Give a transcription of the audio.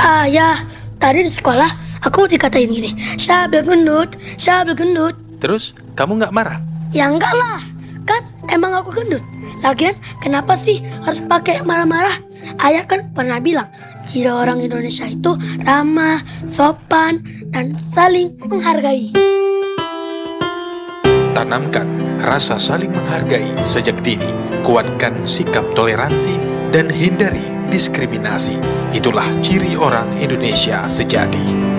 Ya, tadi di sekolah aku dikatain gini, Syabel gendut, Syabel gendut. Terus, kamu nggak marah? Ya enggak lah, kan emang aku gendut. Lagian kenapa sih harus pakai marah-marah? Ayah kan pernah bilang, ciri orang Indonesia itu ramah, sopan, dan saling menghargai. Tanamkan rasa saling menghargai sejak dini. Kuatkan sikap toleransi dan hindari diskriminasi. Itulah ciri orang Indonesia sejati.